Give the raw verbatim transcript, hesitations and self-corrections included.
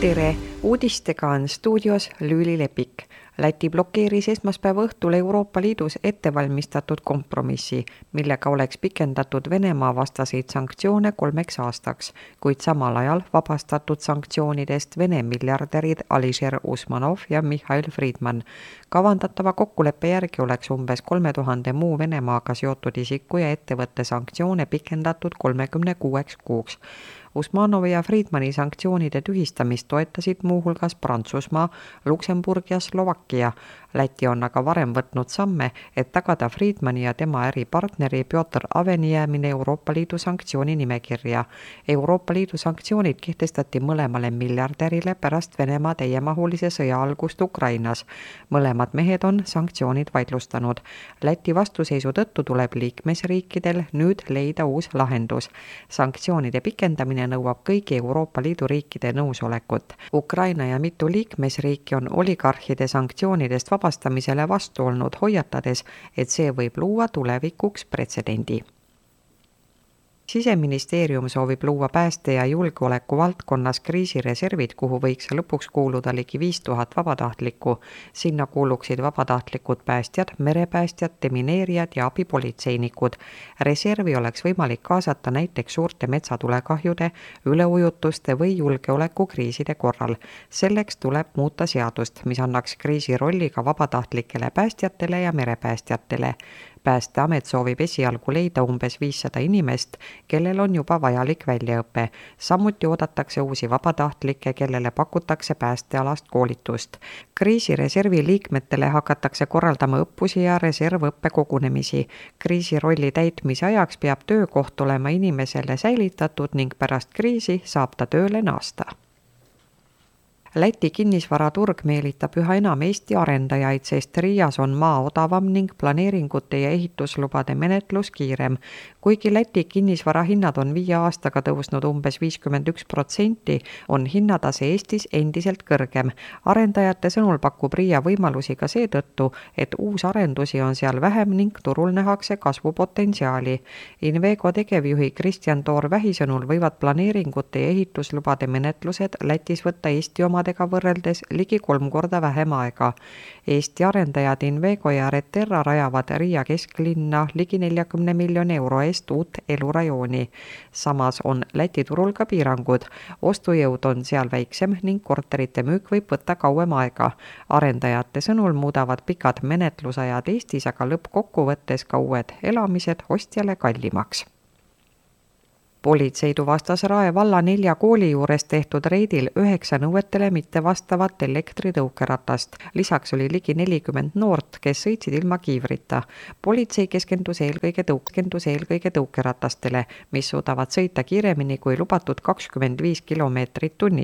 Tere! Uudistega on stuudios Lüüli Lepik. Läti blokeeris esmaspäeva õhtul Euroopa Liidus ettevalmistatud kompromissi, millega oleks pikendatud Venemaa vastaseid sanktsioone kolmeks aastaks, kuid samal ajal vabastatud sanktsioonidest Vene miljardärid Alisher Usmanov ja Mihhail Friedman. Kavandatava kokkuleppe järgi oleks umbes kolme tuhande muu Venemaaga seotud isiku ja ettevõtte sanktsioone pikendatud kolmekümne kuueks kuuks. Usmanovi ja Friedmani sanktsioonide tühistamist toetasid muuhulgas Prantsusmaa, Luksemburg ja Slovakkia. Läti on aga varem võtnud samme, et tagada Friedmani ja tema äripartneri Piotr Aveni jäämine Euroopa Liidu sanktsiooni nimekirja. Euroopa Liidu sanktsioonid kehtestati mõlemale miljardärile pärast Venemaa täiemahulise sõja algust Ukrainas. Mõlemad mehed on sanktsioonid vaidlustanud. Läti vastuseisu tõttu tuleb liikmesriikidel nüüd leida uus lahendus. Sanktsioonide pikendamine nõuab kõigi Euroopa Liidu riikide nõusolekut. Ukraina ja mitu liikmesriiki on oligarhide sanktsioonidest vabastamisele vastu olnud, hoiatades, et see võib luua tulevikuks pretsedendi. Siseministeerium soovib luua pääste- ja julgeoleku valdkonnas kriisireservid, kuhu võiks lõpuks kuuluda ligi viis tuhat vabatahtlikku. Sinna kuuluksid vabatahtlikud päästjad, merepäästjad, demineerijad ja abipolitseinikud. Reservi oleks võimalik kaasata näiteks suurte metsatulekahjude, üleujutuste või julgeolekukriiside korral. Selleks tuleb muuta seadust, mis annaks kriisi rolli ka vabatahtlikele päästjatele ja merepäästjatele. Päästeamet soovib esialgu leida umbes viissada inimest, kellel on juba vajalik väljaõpe. Samuti oodatakse uusi vabatahtlikke, kellele pakutakse päästealast koolitust. Kriisireservi liikmetele hakatakse korraldama õppusi ja reservõppe kogunemisi. Kriisi rolli täitmise ajaks peab töökoht olema inimesele säilitatud ning pärast kriisi saab ta tööle naasta. Läti kinnisvaraturg meelitab üha enam Eesti arendajaid, sest Riias on maa odavam ning planeeringute ja ehituslubade menetlus kiirem. Kuigi Läti kinnisvarahinnad on viie aastaga tõusnud umbes viiskümmend üks protsenti, on hinnatase Eestis endiselt kõrgem. Arendajate sõnul pakub Riia võimalusi ka seetõttu, et uusarendusi on seal vähem ning turul nähakse kasvupotentsiaali. Invego tegevjuhi Kristjan Toor-Vähi sõnul võivad planeeringute ja ehituslubade menetlused Lätis võtta Eesti oma võrreldes ligi kolm korda vähem aega. Eesti arendajad Invego ja Reterra rajavad Riia kesklinna ligi neljakümne miljoni euro eest uut elurajooni. Samas on Läti turul ka piirangud. Ostujõud on seal väiksem ning korterite müük võib võtta kauem aega. Arendajate sõnul muudavad pikad menetlusajad Eestis, aga lõppkokkuvõttes ka uued elamised ostjale kallimaks. Politsei tuvastas Rae valla nelja kooli juures tehtud reidil üheksa nõuetele mitte vastavat elektritõukeratast. Lisaks oli ligi nelikümmend noort, kes sõitsid ilma kiivrita. Politsei keskendus eelkõige, tõukendus eelkõige tõukeratastele, mis suudavad sõita kiiremini kui lubatud kakskümmend viis kilomeetrit tunnis.